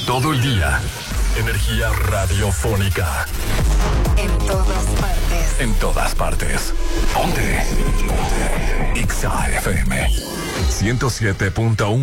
Todo el día. Energía radiofónica. En todas partes. En todas partes. Ponte. Ponte. XAFM 107.1